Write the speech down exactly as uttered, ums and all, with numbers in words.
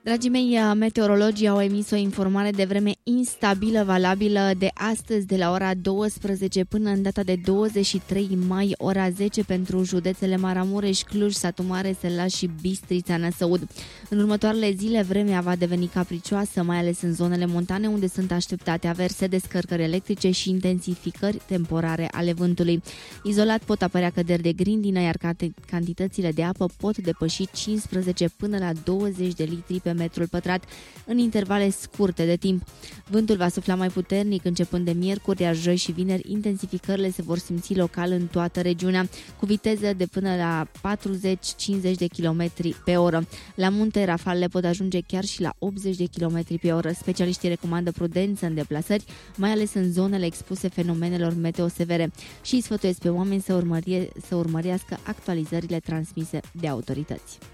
Dragii mei, meteorologii au emis o informare de vreme instabilă valabilă de astăzi de la ora douăsprezece până în data de douăzeci și trei mai, ora zece, pentru județele Maramureș, Cluj, Satu Mare, Sălaș și Bistrița Năsăud. În următoarele zile, vremea va deveni capricioasă, mai ales în zonele montane, unde sunt așteptate averse, descărcări electrice și intensificări temporare ale vântului. Izolat pot apărea căderi de grindină, iar cantitățile de apă pot depăși cincisprezece până la douăzeci de litri pe metrul pătrat în intervale scurte de timp. Vântul va sufla mai puternic începând de miercuri, iar joi și vineri intensificările se vor simți local în toată regiunea, cu viteză de până la patruzeci cincizeci de kilometri pe oră. La munte, rafalele pot ajunge chiar și la optzeci de kilometri pe oră. Specialiștii recomandă prudență în deplasări, mai ales în zonele expuse fenomenelor meteo severe, și îi sfătuiesc pe oameni să, urmărie, să urmărească actualizările transmise de autorități.